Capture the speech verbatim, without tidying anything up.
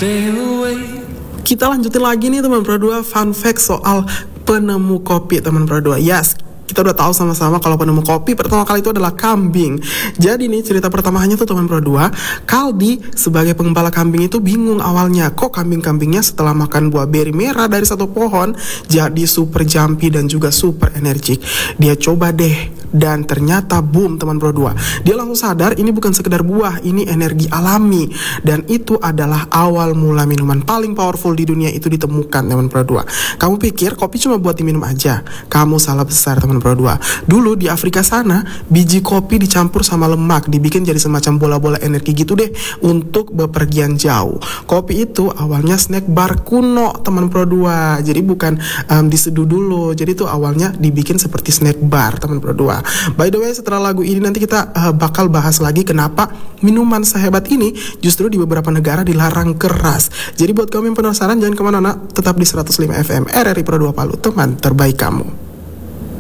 Kita lanjutin lagi nih teman Pro dua, fun fact soal penemu kopi teman Pro dua. Yes, kita udah tahu sama-sama kalau penemu kopi pertama kali itu adalah kambing. Jadi nih cerita pertamanya tuh teman Pro dua, Kaldi sebagai pengembala kambing itu bingung awalnya, kok kambing-kambingnya setelah makan buah beri merah dari satu pohon jadi super jumpy dan juga super energik. Dia coba deh dan ternyata boom teman Pro dua. Dia langsung sadar ini bukan sekedar buah, ini energi alami, dan itu adalah awal mula minuman paling powerful di dunia itu ditemukan teman Pro dua. Kamu pikir kopi cuma buat diminum aja? Kamu salah besar teman Pro dua. Dulu di Afrika sana, biji kopi dicampur sama lemak, dibikin jadi semacam bola-bola energi gitu deh untuk bepergian jauh. Kopi itu awalnya snack bar kuno teman Pro dua. Jadi bukan um, diseduh dulu. Jadi itu awalnya dibikin seperti snack bar teman Pro dua. By the way, setelah lagu ini nanti kita uh, bakal bahas lagi kenapa minuman sehebat ini justru di beberapa negara dilarang keras. Jadi buat kamu yang penasaran, jangan kemana-mana, tetap di seratus lima F M R R I Pro dua Palu, teman terbaik kamu.